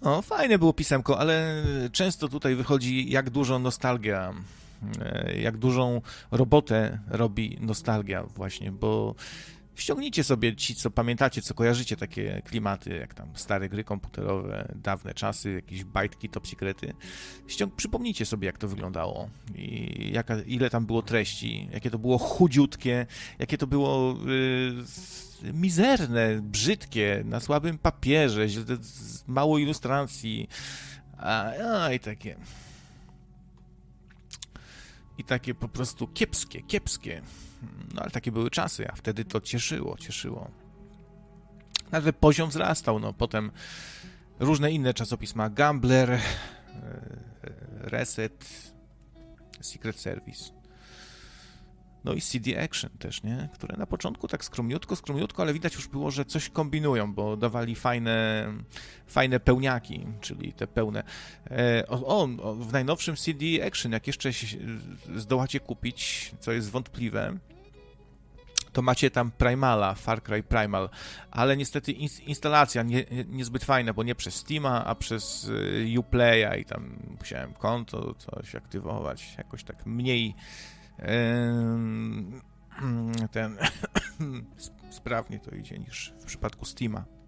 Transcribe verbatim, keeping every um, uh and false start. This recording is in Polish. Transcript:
No, fajne było pisemko, ale często tutaj wychodzi, jak dużo nostalgia, jak dużą robotę robi nostalgia właśnie, bo ściągnijcie sobie ci, co pamiętacie, co kojarzycie takie klimaty, jak tam stare gry komputerowe, dawne czasy, jakieś bajtki, top secrety. Ściąg... Przypomnijcie sobie, jak to wyglądało i jaka, ile tam było treści, jakie to było chudziutkie, jakie to było yy, mizerne, brzydkie, na słabym papierze, mało ilustracji, a, a i takie... I takie po prostu kiepskie, kiepskie. No ale takie były czasy, a wtedy to cieszyło, cieszyło. Nawet poziom wzrastał, no potem różne inne czasopisma, Gambler, Reset, Secret Service. No i C D Action też, nie? Które na początku tak skromniutko, skromniutko, ale widać już było, że coś kombinują, bo dawali fajne, fajne pełniaki, czyli te pełne... E, o, o, w najnowszym C D Action, jak jeszcze zdołacie kupić, co jest wątpliwe, to macie tam Primala, Far Cry Primal, ale niestety in, instalacja nie, niezbyt fajna, bo nie przez Steama, a przez y, Uplaya i tam musiałem konto, coś aktywować, jakoś tak mniej ten sprawnie to idzie niż w przypadku Steama.